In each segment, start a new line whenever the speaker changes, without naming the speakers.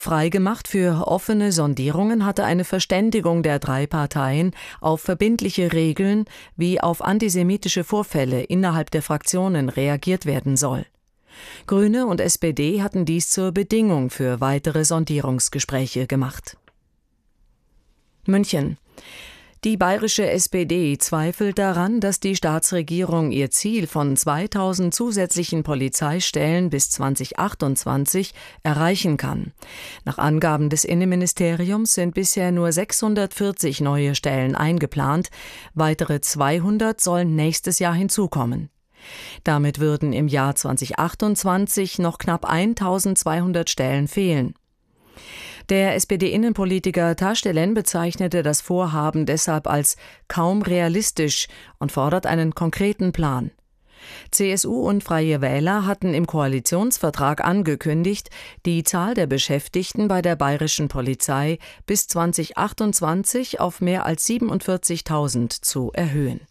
Freigemacht für offene Sondierungen hatte eine Verständigung der 3 Parteien auf verbindliche Regeln, wie auf antisemitische Vorfälle innerhalb der Fraktionen reagiert werden soll. Grüne und SPD hatten dies zur Bedingung für weitere Sondierungsgespräche gemacht. München. Die bayerische SPD zweifelt daran, dass die Staatsregierung ihr Ziel von 2000 zusätzlichen Polizeistellen bis 2028 erreichen kann. Nach Angaben des Innenministeriums sind bisher nur 640 neue Stellen eingeplant, weitere 200 sollen nächstes Jahr hinzukommen. Damit würden im Jahr 2028 noch knapp 1200 Stellen fehlen. Der SPD-Innenpolitiker Taschdelen bezeichnete das Vorhaben deshalb als kaum realistisch und fordert einen konkreten Plan. CSU und Freie Wähler hatten im Koalitionsvertrag angekündigt, die Zahl der Beschäftigten bei der bayerischen Polizei bis 2028 auf mehr als 47.000 zu erhöhen.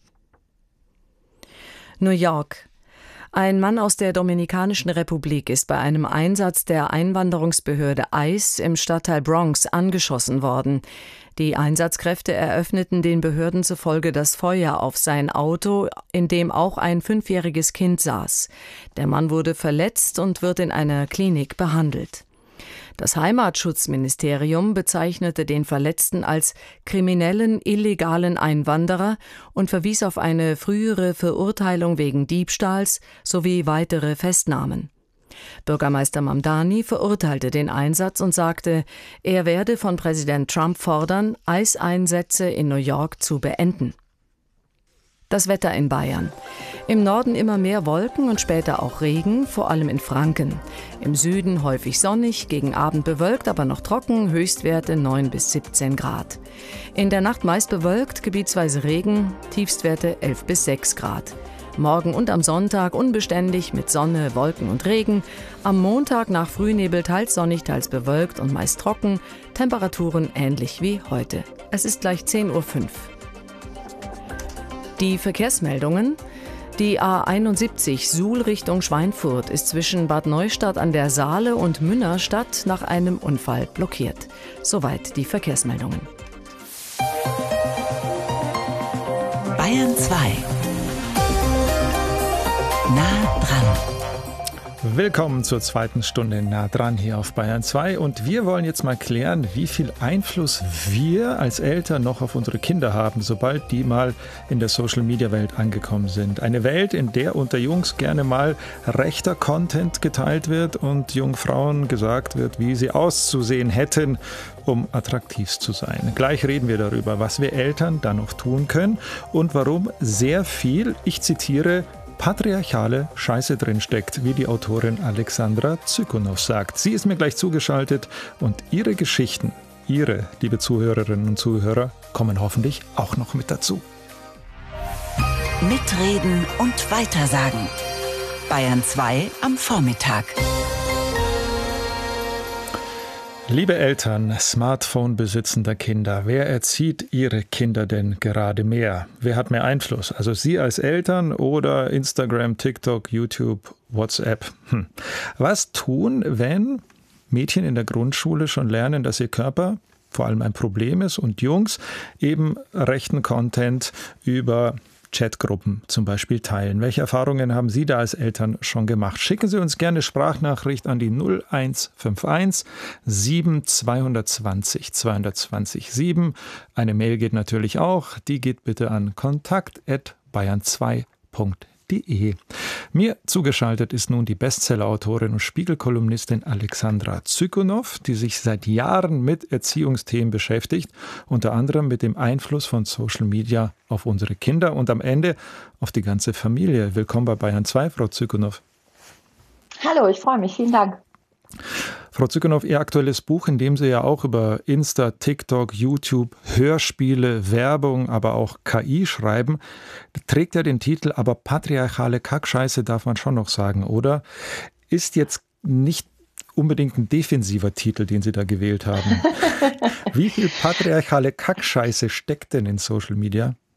New York. Ein Mann aus der Dominikanischen Republik ist bei einem Einsatz der Einwanderungsbehörde ICE im Stadtteil Bronx angeschossen worden. Die Einsatzkräfte eröffneten den Behörden zufolge das Feuer auf sein Auto, in dem auch ein 5-jähriges Kind saß. Der Mann wurde verletzt und wird in einer Klinik behandelt. Das Heimatschutzministerium bezeichnete den Verletzten als kriminellen, illegalen Einwanderer und verwies auf eine frühere Verurteilung wegen Diebstahls sowie weitere Festnahmen. Bürgermeister Mamdani verurteilte den Einsatz und sagte, er werde von Präsident Trump fordern, ICE-Einsätze in New York zu beenden. Das Wetter in Bayern. Im Norden immer mehr Wolken und später auch Regen, vor allem in Franken. Im Süden häufig sonnig, gegen Abend bewölkt, aber noch trocken, Höchstwerte 9 bis 17 Grad. In der Nacht meist bewölkt, gebietsweise Regen, Tiefstwerte 11 bis 6 Grad. Morgen und am Sonntag unbeständig mit Sonne, Wolken und Regen. Am Montag nach Frühnebel teils sonnig, teils bewölkt und meist trocken. Temperaturen ähnlich wie heute. Es ist gleich 10:05 Uhr. Die Verkehrsmeldungen. Die A71 Suhl Richtung Schweinfurt ist zwischen Bad Neustadt an der Saale und Münnerstadt nach einem Unfall blockiert. Soweit die Verkehrsmeldungen.
Bayern 2. Nah dran.
Willkommen zur zweiten Stunde Nah dran hier auf Bayern 2 und wir wollen jetzt mal klären, wie viel Einfluss wir als Eltern noch auf unsere Kinder haben, sobald die mal in der Social-Media-Welt angekommen sind. Eine Welt, in der unter Jungs gerne mal rechter Content geteilt wird und Jungfrauen gesagt wird, wie sie auszusehen hätten, um attraktiv zu sein. Gleich reden wir darüber, was wir Eltern da noch tun können und warum sehr viel, ich zitiere, patriarchale Scheiße drinsteckt, wie die Autorin Alexandra Zykunow sagt. Sie ist mir gleich zugeschaltet und ihre Geschichten, ihre, liebe Zuhörerinnen und Zuhörer, kommen hoffentlich auch noch mit dazu.
Mitreden und weitersagen. Bayern 2 am Vormittag.
Liebe Eltern Smartphone-besitzender Kinder, wer erzieht Ihre Kinder denn gerade mehr? Wer hat mehr Einfluss? Also Sie als Eltern oder Instagram, TikTok, YouTube, WhatsApp? Was tun, wenn Mädchen in der Grundschule schon lernen, dass ihr Körper vor allem ein Problem ist und Jungs eben rechten Content über Chatgruppen zum Beispiel teilen? Welche Erfahrungen haben Sie da als Eltern schon gemacht? Schicken Sie uns gerne Sprachnachricht an die 0151 7 220 220 7. Eine Mail geht natürlich auch. Die geht bitte an kontakt@bayern2.de. Mir zugeschaltet ist nun die Bestsellerautorin und Spiegelkolumnistin Alexandra Zykunow, die sich seit Jahren mit Erziehungsthemen beschäftigt, unter anderem mit dem Einfluss von Social Media auf unsere Kinder und am Ende auf die ganze Familie. Willkommen bei Bayern 2, Frau Zykunow.
Hallo, ich freue mich. Vielen Dank.
Frau Zykunow, Ihr aktuelles Buch, in dem Sie ja auch über Insta, TikTok, YouTube, Hörspiele, Werbung, aber auch KI schreiben, trägt ja den Titel "Aber patriarchale Kackscheiße" darf man schon noch sagen, oder? Ist jetzt nicht unbedingt ein defensiver Titel, den Sie da gewählt haben. Wie viel patriarchale Kackscheiße steckt denn in Social Media?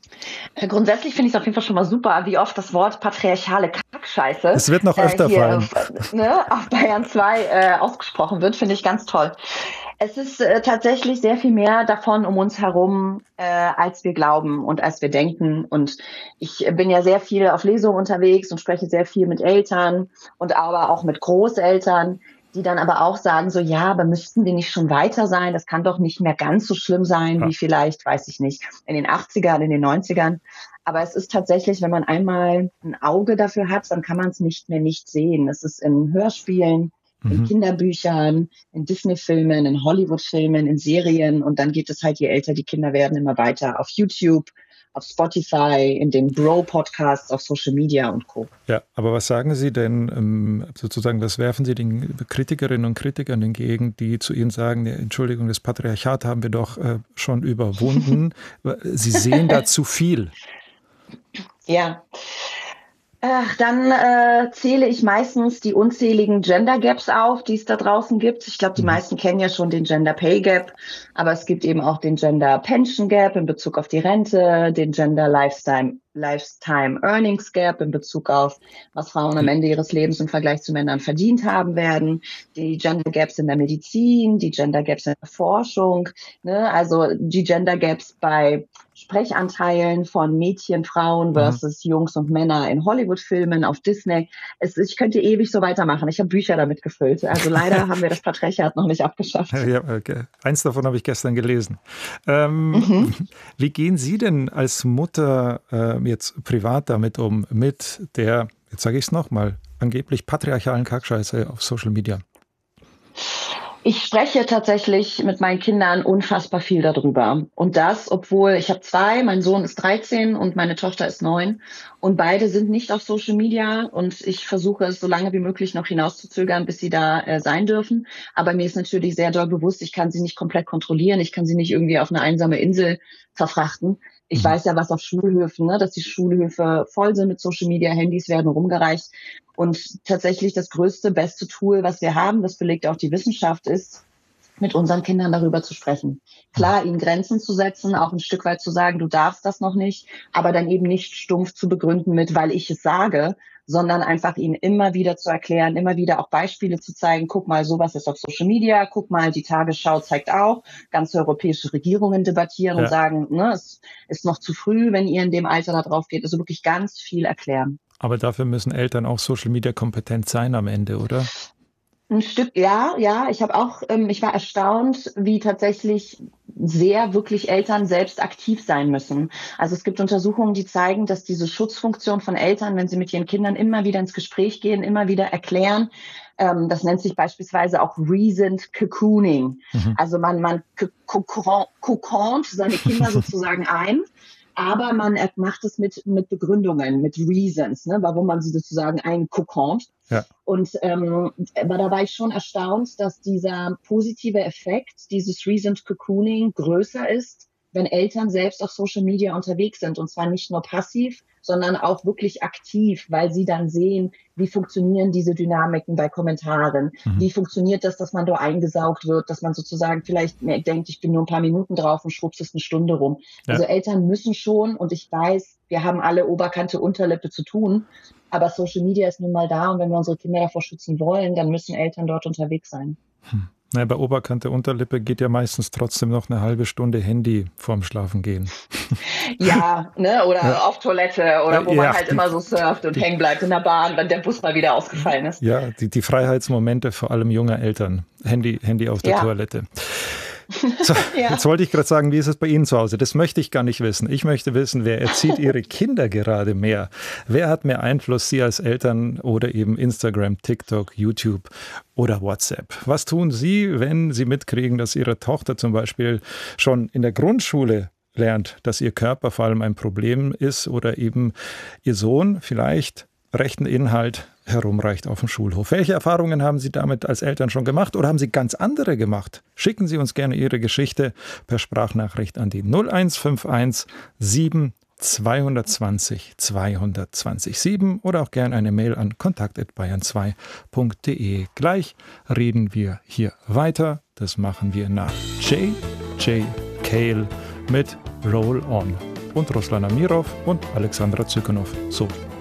Grundsätzlich finde ich es auf jeden Fall schon mal super, wie oft das Wort patriarchale Kackscheiße
Es wird noch öfter
hier
fallen.
auf Bayern 2 ausgesprochen wird, finde ich ganz toll. Es ist tatsächlich sehr viel mehr davon um uns herum, als wir glauben und als wir denken. Und ich bin ja sehr viel auf Lesungen unterwegs und spreche sehr viel mit Eltern und aber auch mit Großeltern, die dann aber auch sagen so, ja, aber müssten wir nicht schon weiter sein? Das kann doch nicht mehr ganz so schlimm sein, wie vielleicht, weiß ich nicht, in den 80ern, in den 90ern. Aber es ist tatsächlich, wenn man einmal ein Auge dafür hat, dann kann man es nicht mehr nicht sehen. Es ist in Hörspielen, in Kinderbüchern, in Disney-Filmen, in Hollywood-Filmen, in Serien. Und dann geht es halt, je älter die Kinder werden, immer weiter auf YouTube, auf Spotify, in den Bro-Podcasts, auf Social Media und Co.
Ja, aber was sagen Sie denn sozusagen, was werfen Sie den Kritikerinnen und Kritikern entgegen, die zu Ihnen sagen, Entschuldigung, das Patriarchat haben wir doch schon überwunden. Sie sehen da zu viel.
Ja. Dann zähle ich meistens die unzähligen Gender Gaps auf, die es da draußen gibt. Ich glaube, die meisten kennen ja schon den Gender Pay Gap, aber es gibt eben auch den Gender Pension Gap in Bezug auf die Rente, den Gender Lifetime Earnings Gap in Bezug auf, was Frauen am Ende ihres Lebens im Vergleich zu Männern verdient haben werden, die Gender Gaps in der Medizin, die Gender Gaps in der Forschung, ne? Also die Gender Gaps bei Sprechanteilen von Mädchen, Frauen versus Jungs und Männer in Hollywood-Filmen, auf Disney. Ich könnte ewig so weitermachen. Ich habe Bücher damit gefüllt. Also leider haben wir das Patriarchat noch nicht abgeschafft.
Ja, okay. Eins davon habe ich gestern gelesen. Wie gehen Sie denn als Mutter jetzt privat damit um, mit der, jetzt sage ich es nochmal, angeblich patriarchalen Kackscheiße auf Social Media?
Ich spreche tatsächlich mit meinen Kindern unfassbar viel darüber. Und das, obwohl ich habe 2, mein Sohn ist 13 und meine Tochter ist 9. Und beide sind nicht auf Social Media. Und ich versuche es so lange wie möglich noch hinauszuzögern, bis sie da sein dürfen. Aber mir ist natürlich sehr doll bewusst, ich kann sie nicht komplett kontrollieren. Ich kann sie nicht irgendwie auf eine einsame Insel verfrachten. Ich weiß ja, was auf Schulhöfen, ne, dass die Schulhöfe voll sind mit Social Media, Handys werden rumgereicht. Und tatsächlich das größte, beste Tool, was wir haben, das belegt auch die Wissenschaft, ist, mit unseren Kindern darüber zu sprechen. Klar, ihnen Grenzen zu setzen, auch ein Stück weit zu sagen, du darfst das noch nicht, aber dann eben nicht stumpf zu begründen mit, weil ich es sage, sondern einfach ihnen immer wieder zu erklären, immer wieder auch Beispiele zu zeigen. Guck mal, sowas ist auf Social Media. Guck mal, die Tagesschau zeigt auch. Ganze europäische Regierungen debattieren und sagen, ne, es ist noch zu früh, wenn ihr in dem Alter da drauf geht. Also wirklich ganz viel erklären.
Aber dafür müssen Eltern auch Social Media kompetent sein am Ende, oder?
Ein Stück, ja. Ich war erstaunt, wie tatsächlich sehr wirklich Eltern selbst aktiv sein müssen. Also es gibt Untersuchungen, die zeigen, dass diese Schutzfunktion von Eltern, wenn sie mit ihren Kindern immer wieder ins Gespräch gehen, immer wieder erklären, das nennt sich beispielsweise auch Reasoned Cocooning. Also man kokont seine Kinder sozusagen ein. Aber man macht es mit Begründungen, mit Reasons, ne, warum man sie sozusagen einkokont. Ja. Und da war ich schon erstaunt, dass dieser positive Effekt, dieses Reasoned Cocooning, größer ist, wenn Eltern selbst auf Social Media unterwegs sind. Und zwar nicht nur passiv, sondern auch wirklich aktiv, weil sie dann sehen, wie funktionieren diese Dynamiken bei Kommentaren, wie funktioniert das, dass man da eingesaugt wird, dass man sozusagen vielleicht denkt, ich bin nur ein paar Minuten drauf und schwupps ist eine Stunde rum. Ja. Also Eltern müssen schon, und ich weiß, wir haben alle Oberkante, Unterlippe zu tun, aber Social Media ist nun mal da und wenn wir unsere Kinder davor schützen wollen, dann müssen Eltern dort unterwegs sein.
Naja, bei Oberkante, Unterlippe geht ja meistens trotzdem noch eine halbe Stunde Handy vorm Schlafengehen.
Ja, ne, oder auf Toilette oder wo man halt immer so surft und hängen bleibt in der Bahn, wenn der Bus mal wieder ausgefallen ist.
Ja, die Freiheitsmomente vor allem junger Eltern. Handy auf der Toilette. So, jetzt wollte ich gerade sagen, wie ist es bei Ihnen zu Hause? Das möchte ich gar nicht wissen. Ich möchte wissen, wer erzieht Ihre Kinder gerade mehr? Wer hat mehr Einfluss, Sie als Eltern oder eben Instagram, TikTok, YouTube oder WhatsApp? Was tun Sie, wenn Sie mitkriegen, dass Ihre Tochter zum Beispiel schon in der Grundschule lernt, dass ihr Körper vor allem ein Problem ist oder eben Ihr Sohn vielleicht rechten Inhalt herumreicht auf dem Schulhof? Welche Erfahrungen haben Sie damit als Eltern schon gemacht oder haben Sie ganz andere gemacht? Schicken Sie uns gerne Ihre Geschichte per Sprachnachricht an die 0151 7 220 220 7 oder auch gerne eine Mail an kontakt@bayern2.de. Gleich reden wir hier weiter. Das machen wir nach J.J. Cale mit Roll On. und Ruslana Mirov und Alexandra Zykonow. So,